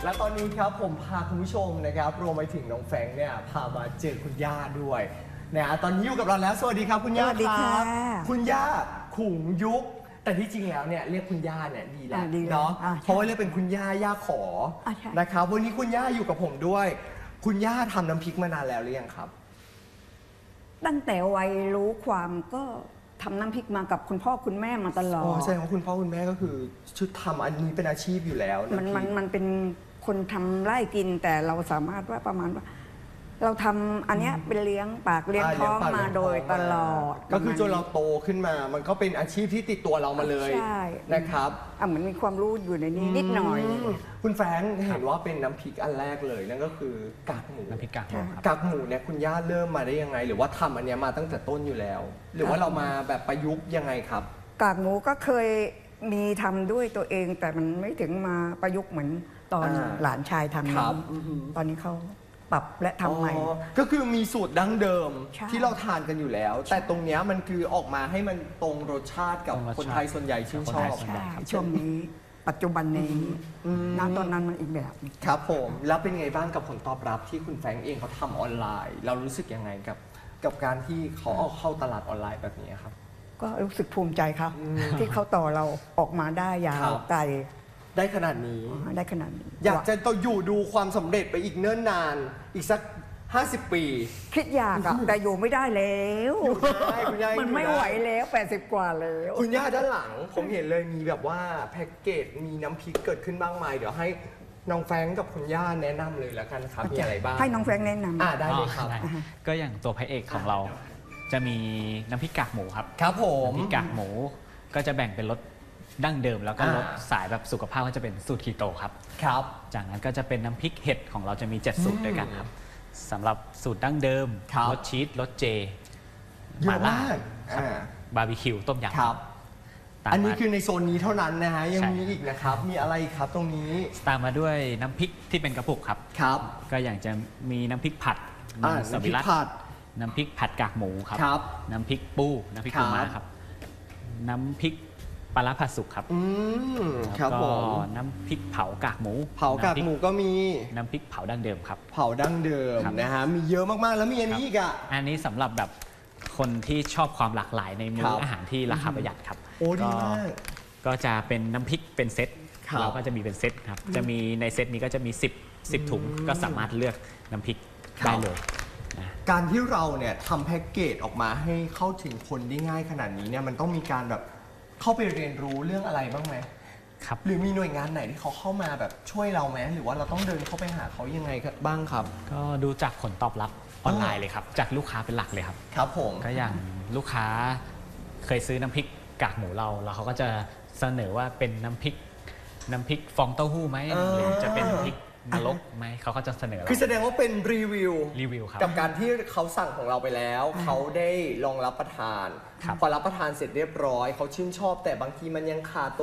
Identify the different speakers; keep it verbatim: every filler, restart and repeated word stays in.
Speaker 1: และตอนนี้ครับผมพาคุณผู้ชมนะครับรวมไปถึงน้องแฟรงค์เนี่ยพามาเจอคุณย่าด้วยนะตอนนี้อยู่กับเราแล้วสวัสดีครับคุณย่า
Speaker 2: สวัสดี
Speaker 1: ค
Speaker 2: ค่ะ
Speaker 1: รับคุณย่าขุงยุคแต่ที่จริงแล้วเนี่ยเรียกคุณย่าเนี่ยดีแล้ว
Speaker 2: อ่าดีแล้ว
Speaker 1: เนาะ
Speaker 2: อ่า
Speaker 1: เพราะว่าเรียกเป็นคุณย่าย่าขอ
Speaker 2: อ่าใช่
Speaker 1: นะครับวันนี้คุณย่าอยู่กับผมด้วย คุณย่าทำน้ำพริกมานานแล้วหรือยังครับ
Speaker 2: ตั้งแต่วัยรู้ความก็ทำน้ำพริกมากับคุณพ่อคุณแม่มาตลอ
Speaker 1: อ๋อ
Speaker 2: ด
Speaker 1: แสดงว่าคุณพ่อคุณแม่ก็คือชุดทำอันนี้เป็นอาชีพอยู่แล้ว
Speaker 2: มัน
Speaker 1: ำพ
Speaker 2: มั
Speaker 1: ริ
Speaker 2: น
Speaker 1: ก
Speaker 2: มันเป็นคนทำไร่กินแต่เราสามารถว่าประมาณว่า เราทำอันเนี้ยเป็นเลี้ยงปากเลี้ยง
Speaker 1: อ่า
Speaker 2: ท้อง
Speaker 1: เลี้ยงปาก
Speaker 2: มา
Speaker 1: เลี้ยง
Speaker 2: โดย
Speaker 1: ท้อง
Speaker 2: ต
Speaker 1: มา
Speaker 2: ลอด
Speaker 1: ก็คือจนเรา
Speaker 2: ประมณ
Speaker 1: โตขึ้นมา มันก็เป็นอาชีพที่ติดตัวเรามาเลย
Speaker 2: ใช่
Speaker 1: นะครับ
Speaker 2: อ่ะเหมือนมีความรู้อยู่ในนี้นิดหน่อย
Speaker 1: มคุณแฟรงค์เห็นว่าเป็นน้ำพริกอันแรกเลย นั่นก็คือกากหมู
Speaker 3: น้ำพริกกากหมูครับ
Speaker 1: กากหมูเนี่ยคุณย่าเริ่มมาได้ยังไง หรือว่าทำอันเนี้ยมาตั้งแต่ต้นอยู่แล้ว หรือว่าเรามาแบบประยุกต์ยังไงครับ
Speaker 2: กากหมูก็เคยมีทำด้วยตัวเอง แต่มันไม่ถึงมาประยุกต์เหมือนตอน
Speaker 1: อ่า
Speaker 2: หลานชายทำ
Speaker 1: ครับ
Speaker 2: ตอนนี้เขาปรับและทำใหม่
Speaker 1: อ๋อก็คือมีสูตรดั้งเดิม
Speaker 2: ใช่
Speaker 1: ที่เราทานกันอยู่แล้ว แต่ตรงเนี้ยมันคือออกมาให้มันตรงรสชาติกับ
Speaker 3: ตรงรสชาติ
Speaker 1: คนไทยส่วนใหญ่ชื่นชอบ
Speaker 3: คนไทยส่วนใหญ่
Speaker 2: ใช่ช่วงนี้ปัจจุบันนี้
Speaker 1: อืม
Speaker 2: ณตอนนั้นมันอีกแบบหนึ่ง
Speaker 1: ครับผมแล้วเป็นไงบ้างกับผลตอบรับที่คุณแฟรงค์เองเขาทำออนไลน์ เรารู้สึกยังไงกับ กับการที่เขาเอาเข้าตลาดออนไลน์แบบนี้ครับ
Speaker 2: ก็รู้สึกภูมิใจครับ
Speaker 1: อืม
Speaker 2: ที่เขาต่อเราออกมาได้ยา
Speaker 1: ครั
Speaker 2: ว
Speaker 1: บ
Speaker 2: ไกล
Speaker 1: ได้ขนาดนี้
Speaker 2: ได้ขนาดนี้
Speaker 1: อยากจะต้องอยู่ดูความสำเร็จไปอีกเนิ่นนาน อีกสัก ห้าสิบ ปี
Speaker 2: คิดอยากอะแต่อยู่ไม่ได้แล้ว
Speaker 1: อยู่ได้คุณย่า
Speaker 2: มัน
Speaker 1: อยู่
Speaker 2: ไม่
Speaker 1: ได้
Speaker 2: ไหวแล้วแปดสิบกว่าแล้ว
Speaker 1: คุณย่าด้านหลัง ผมเห็นเลยมีแบบว่าแพ็กเกจมีน้ำพริกเกิดขึ้นบ้างไหมเดี๋ยวให้น้องแฟรงค์กับคุณย่าแนะนำเลยแล้วกันครับมีอะไรบ้าง
Speaker 2: ให้น้องแฟรงค์แนะนำ
Speaker 1: อ่าได้เลยครับ
Speaker 3: ได้ก็อย่างตัวพระเอกของเราจะมีน้ำพริกกากหมูครับ
Speaker 1: ครับผม
Speaker 3: น้ำพริกกากหมูก็จะแบ่งเป็นรสดั้งเดิม แล้วก็
Speaker 1: อ่าร
Speaker 3: สสายแบบสุขภาพก็จะเป็นสูตรคีโตครับ
Speaker 1: ครับ
Speaker 3: จากนั้นก็จะเป็นน้ำพริกเห็ดของเราจะมี เจ็ด สูตรด้วยกันครับสำหรับสูตรดั้งเดิม
Speaker 1: ครับ
Speaker 3: รสชีสรสเจ
Speaker 1: เย
Speaker 3: หม่า
Speaker 1: อะ
Speaker 3: ล่าม
Speaker 1: าก
Speaker 3: ครับ
Speaker 1: อ่า
Speaker 3: บาร์บีคิวต้มยำ
Speaker 1: ครับ
Speaker 3: ตาม
Speaker 1: อันนี้
Speaker 3: มา
Speaker 1: คือในโซนนี้เท่านั้นนะฮะยัง
Speaker 3: ใช่
Speaker 1: มีอีกนะครับ มีอะไรอีกครับตรงนี้
Speaker 3: ตามมาด้วยน้ำพริกที่เป็นกระปุกครับ
Speaker 1: ครับ
Speaker 3: ก็อย่างจะมีน้ำพริกผัด
Speaker 1: อ่า
Speaker 3: มังส
Speaker 1: น้ำพ
Speaker 3: วิ
Speaker 1: ริก
Speaker 3: รัต
Speaker 1: ผัด
Speaker 3: น้ำพริกผัดกากหมูครับ
Speaker 1: ครับ
Speaker 3: น้ำพริกปูน้ำพริก
Speaker 1: ครั
Speaker 3: ปู
Speaker 1: บ
Speaker 3: ม้าครับ น้ำพริกปลาร้าผัดสุกครับ
Speaker 1: อืมครับ
Speaker 3: แล้ว
Speaker 1: ผ
Speaker 3: ก็
Speaker 1: ม
Speaker 3: น้ำพริกเผากากหมู
Speaker 1: เผากากหมู
Speaker 3: น้ำพริ
Speaker 1: ก็มี
Speaker 3: น้ำพริกเผาดั้งเดิมครับ
Speaker 1: เผาดั้งเดิม
Speaker 3: ครับ
Speaker 1: นะฮะ มีเยอะมากๆ แล้วมีอันนี้
Speaker 3: ครับ
Speaker 1: อีกอ่ะ
Speaker 3: อันนี้สำหรับแบบคนที่ชอบความหลากหลายในมื้
Speaker 1: ครั
Speaker 3: อบ อาหารที่ราคาประหยัดครับ
Speaker 1: โอ้ดีมาก
Speaker 3: ก็จะเป็นน้ำพริกเป็นเซต
Speaker 1: ครับ
Speaker 3: เราก็จะมีเป็นเซตครับ จะมีในเซตนี้ก็จะมี สิบ สิบ ถุง ก็สามารถเลือกน้ำพริก
Speaker 1: ครับ
Speaker 3: ได้เลยนะ
Speaker 1: การที่เราเนี่ยทำแพ็กเกจออกมาให้เข้าถึงคนได้ง่ายขนาดนี้เนี่ยมันต้องมีการแบบเข้าไปเรียนรู้เรื่องอะไรบ้างไหม
Speaker 3: ครับ
Speaker 1: หรือมีหน่วยงานไหนที่เขาเข้ามาแบบช่วยเราไหมหรือว่าเราต้องเดินเข้าไปหาเขายังไงบ้างครับ
Speaker 3: ก็ดูจากผลตอบรับออนไลน์เลยครับ จากลูกค้าเป็นหลักเลยครับ
Speaker 1: ครับผม
Speaker 3: ก็อย่างลูกค้าเคยซื้อน้ำพริกกากหมูเรา แล้วเขาก็จะเสนอว่าเป็นน้ำพริกน้ำพริกฟองเต้าหู้ไหมหรือจะเป็นน้ำพริกนรกไหมเขาก็จะเสนอเรา
Speaker 1: คือแสดงว่าเป็นรีวิว
Speaker 3: รีวิวครับ
Speaker 1: กับการที่เขาสั่งของเราไปแล้ว เขาได้ลองรับประทาน
Speaker 3: ครับ
Speaker 1: พอรับประทานเสร็จเรียบร้อย เขาชื่นชอบแต่บางทีมันยังขาด